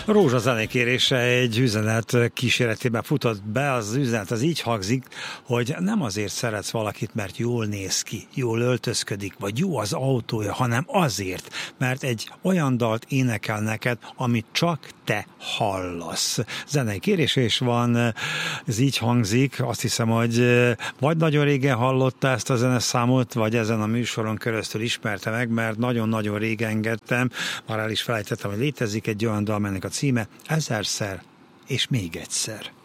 Rózsa zenekérése egy üzenet kíséretében futott be. Az üzenet az így hangzik, hogy nem azért szeretsz valakit, mert jól néz ki, jól öltözködik, vagy jó az autója, hanem azért, mert egy olyan dalt énekel neked, amit csak te hallasz. Zenei kérés van, ez így hangzik, azt hiszem, hogy vagy nagyon régen hallotta ezt a zeneszámot, vagy ezen a műsoron keresztül ismerte meg, mert nagyon-nagyon régen engedtem, már el is felejtettem, hogy létezik egy olyan dal, melynek a címe Ezerszer és még egyszer.